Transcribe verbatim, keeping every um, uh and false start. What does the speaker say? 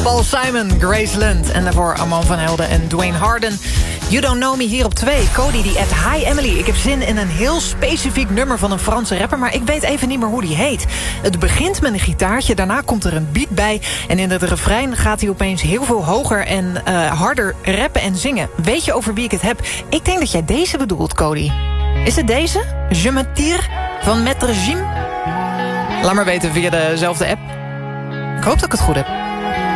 Paul Simon, Graceland en daarvoor Armand van Helden en Dwayne Harden. You Don't Know Me hier op twee. Cody die at Hi Emily. Ik heb zin in een heel specifiek nummer van een Franse rapper, maar ik weet even niet meer hoe die heet. Het begint met een gitaartje, daarna komt er een beat bij en in het refrein gaat hij opeens heel veel hoger en uh, harder rappen en zingen. Weet je over wie ik het heb? Ik denk dat jij deze bedoelt, Cody. Is het deze? Je me tire van Maître Gim? Laat maar weten via dezelfde app. Ik hoop dat ik het goed heb.